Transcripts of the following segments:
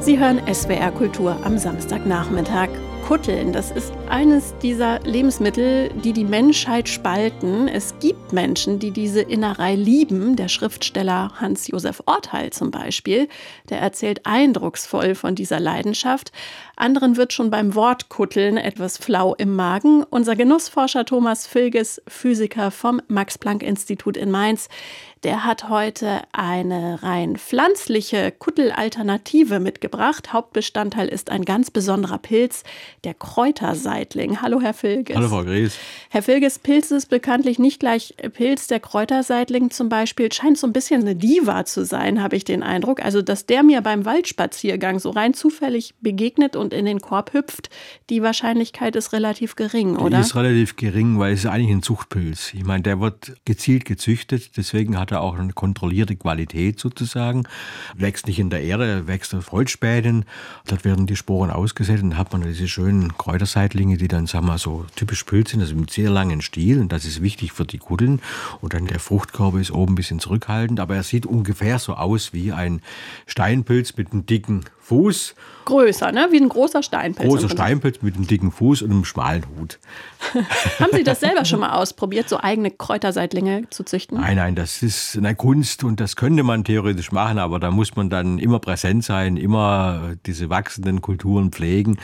Sie hören SWR Kultur am Samstagnachmittag. Kutteln, das ist eines dieser Lebensmittel, die die Menschheit spalten. Es gibt Menschen, die diese Innerei lieben. Der Schriftsteller Hans-Josef Orteil zum Beispiel, der erzählt eindrucksvoll von dieser Leidenschaft. Anderen wird schon beim Wort Kutteln etwas flau im Magen. Unser Genussforscher Thomas Vilges, Physiker vom Max-Planck-Institut in Mainz, der hat heute eine rein pflanzliche Kuttelalternative mitgebracht. Hauptbestandteil ist ein ganz besonderer Pilz, der Kräuterseitling. Hallo, Herr Vilges. Hallo, Frau Gries. Herr Vilges, Pilz ist bekanntlich nicht gleich Pilz. Der Kräuterseitling zum Beispiel scheint so ein bisschen eine Diva zu sein, habe ich den Eindruck. Also, dass der mir beim Waldspaziergang so rein zufällig begegnet und in den Korb hüpft, die Wahrscheinlichkeit ist relativ gering, oder? Die ist relativ gering, weil es ist eigentlich ein Zuchtpilz. Ich meine, der wird gezielt gezüchtet, deswegen hat er auch eine kontrollierte Qualität sozusagen. Wächst nicht in der Erde, wächst auf Holzspänen. Dort werden die Sporen ausgesetzt und dann hat man diese schönen Kräuterseitlinge, die dann, sagen wir mal, so typisch Pilz sind, also mit sehr langen Stiel, und das ist wichtig für die Kutteln. Und dann der Fruchtkorb ist oben ein bisschen zurückhaltend, aber er sieht ungefähr so aus wie ein Steinpilz mit einem dicken Fuß. Größer, ne? Wie ein großer Steinpilz. Großer Steinpilz mit einem dicken Fuß und einem schmalen Hut. Haben Sie das selber schon mal ausprobiert, so eigene Kräuterseitlinge zu züchten? Nein, das ist eine Kunst und das könnte man theoretisch machen, aber da muss man dann immer präsent sein, immer diese wachsenden Kulturen pflegen.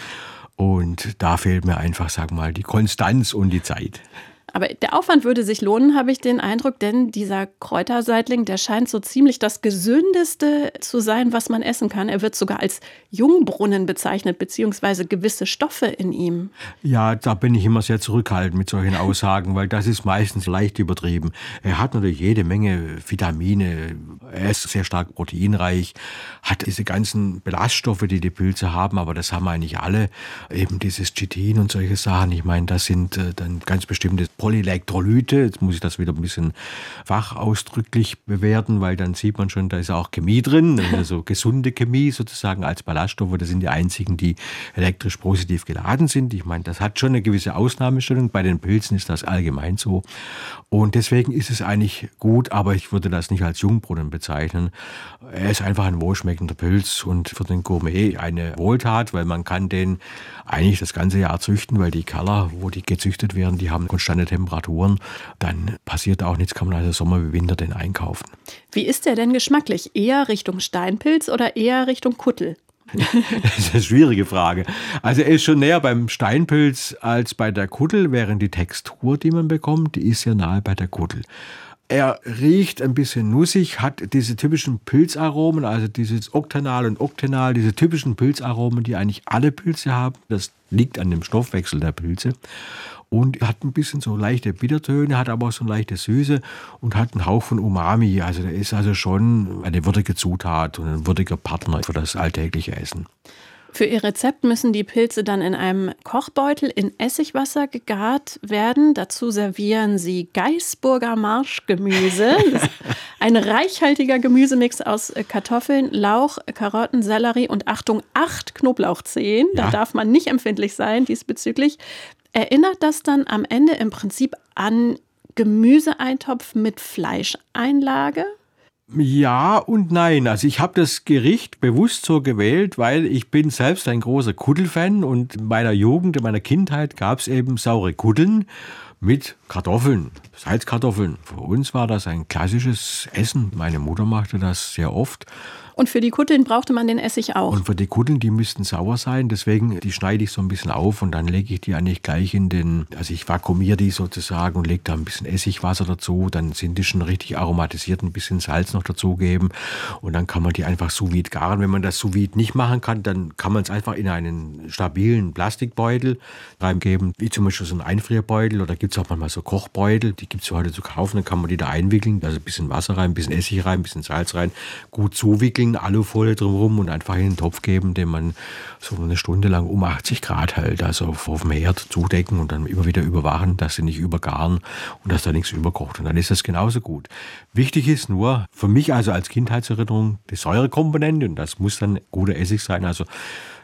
Und da fehlt mir einfach, sag mal, die Konstanz und die Zeit. Aber der Aufwand würde sich lohnen, habe ich den Eindruck, denn dieser Kräuterseitling, der scheint so ziemlich das Gesündeste zu sein, was man essen kann. Er wird sogar als Jungbrunnen bezeichnet, beziehungsweise gewisse Stoffe in ihm. Ja, da bin ich immer sehr zurückhaltend mit solchen Aussagen, weil das ist meistens leicht übertrieben. Er hat natürlich jede Menge Vitamine, er ist sehr stark proteinreich, hat diese ganzen Ballaststoffe, die die Pilze haben, aber das haben eigentlich alle. Eben dieses Chitin und solche Sachen, ich meine, das sind dann ganz bestimmte Polyelektrolyte, jetzt muss ich das wieder ein bisschen fachausdrücklich bewerten, weil dann sieht man schon, da ist auch Chemie drin, also gesunde Chemie sozusagen als Ballaststoffe, das sind die einzigen, die elektrisch positiv geladen sind. Ich meine, das hat schon eine gewisse Ausnahmestellung, bei den Pilzen ist das allgemein so und deswegen ist es eigentlich gut, aber ich würde das nicht als Jungbrunnen bezeichnen. Er ist einfach ein wohlschmeckender Pilz und für den Gourmet eine Wohltat, weil man kann den eigentlich das ganze Jahr züchten, weil die Keller, wo die gezüchtet werden, die haben konstante Temperaturen. Dann passiert auch nichts, kann man also Sommer wie Winter den einkaufen. Wie ist der denn geschmacklich? Eher Richtung Steinpilz oder eher Richtung Kuttel? Das ist eine schwierige Frage. Also er ist schon näher beim Steinpilz als bei der Kuttel, während die Textur, die man bekommt, die ist sehr nahe bei der Kuttel. Er riecht ein bisschen nussig, hat diese typischen Pilzaromen, also dieses Oktanal und Oktenal, diese typischen Pilzaromen, die eigentlich alle Pilze haben. Das liegt an dem Stoffwechsel der Pilze. Und hat ein bisschen so leichte Bittertöne, hat aber auch so eine leichte Süße und hat einen Hauch von Umami. Also der ist also schon eine würdige Zutat und ein würdiger Partner für das alltägliche Essen. Für Ihr Rezept müssen die Pilze dann in einem Kochbeutel in Essigwasser gegart werden. Dazu servieren Sie Gaisburger Marschgemüse. Das ist ein reichhaltiger Gemüsemix aus Kartoffeln, Lauch, Karotten, Sellerie und Achtung, 8 Knoblauchzehen. Da darf man nicht empfindlich sein diesbezüglich. Erinnert das dann am Ende im Prinzip an Gemüseeintopf mit Fleischeinlage? Ja und nein. Also ich habe das Gericht bewusst so gewählt, weil ich bin selbst ein großer Kuttelfan und in meiner Jugend, in meiner Kindheit gab es eben saure Kutteln mit Kartoffeln, Salzkartoffeln. Für uns war das ein klassisches Essen. Meine Mutter machte das sehr oft. Und für die Kutteln brauchte man den Essig auch. Und für die Kutteln, die müssten sauer sein, deswegen, die schneide ich so ein bisschen auf und dann lege ich die eigentlich gleich also ich vakuumiere die sozusagen und lege da ein bisschen Essigwasser dazu, dann sind die schon richtig aromatisiert, ein bisschen Salz noch dazugeben und dann kann man die einfach sous vide garen. Wenn man das sous vide nicht machen kann, dann kann man es einfach in einen stabilen Plastikbeutel reingeben, wie zum Beispiel so ein Einfrierbeutel oder gibt es auch manchmal so Kochbeutel, die gibt es heute zu kaufen, dann kann man die da einwickeln, also ein bisschen Wasser rein, ein bisschen Essig rein, ein bisschen Salz rein, gut zuwickeln, Alufolie drumherum und einfach in den Topf geben, den man so eine Stunde lang um 80 Grad hält, also auf dem Herd zudecken und dann immer wieder überwachen, dass sie nicht übergaren und dass da nichts überkocht. Und dann ist das genauso gut. Wichtig ist nur, für mich also als Kindheitserinnerung, die Säurekomponente und das muss dann guter Essig sein, also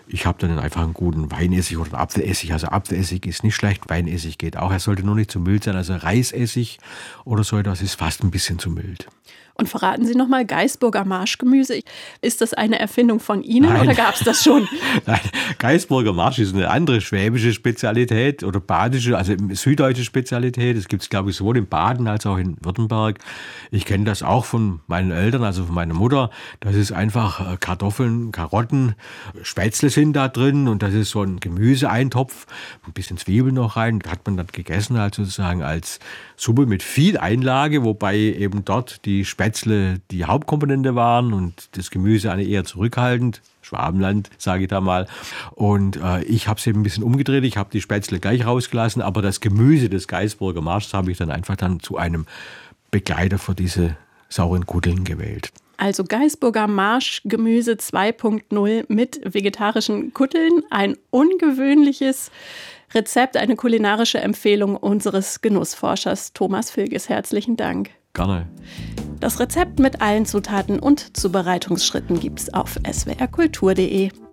Ich habe dann einfach einen guten Weinessig oder Apfelessig. Also Apfelessig ist nicht schlecht, Weinessig geht auch. Er sollte nur nicht zu mild sein. Also Reisessig oder so etwas ist fast ein bisschen zu mild. Und verraten Sie nochmal, Gaisburger Marschgemüse, ist das eine Erfindung von Ihnen oder gab es das schon? Nein, Gaisburger Marsch ist eine andere schwäbische Spezialität oder badische, also süddeutsche Spezialität. Das gibt es, glaube ich, sowohl in Baden als auch in Württemberg. Ich kenne das auch von meinen Eltern, also von meiner Mutter. Das ist einfach Kartoffeln, Karotten, Spätzle sind da drin und das ist so ein Gemüseeintopf, ein bisschen Zwiebeln noch rein. Das hat man dann gegessen, also sozusagen als Suppe mit viel Einlage, wobei eben dort die Spätzle die Hauptkomponente waren und das Gemüse eine eher zurückhaltend. Schwabenland, sage ich da mal. Und ich habe es eben ein bisschen umgedreht. Ich habe die Spätzle gleich rausgelassen, aber das Gemüse des Gaisburger Marschs habe ich dann einfach zu einem Begleiter für diese sauren Kutteln gewählt. Also Gaisburger Marschgemüse 2.0 mit vegetarischen Kutteln. Ein ungewöhnliches Rezept, eine kulinarische Empfehlung unseres Genussforschers Thomas Vilges. Herzlichen Dank. Gerne. Das Rezept mit allen Zutaten und Zubereitungsschritten gibt's auf swrkultur.de.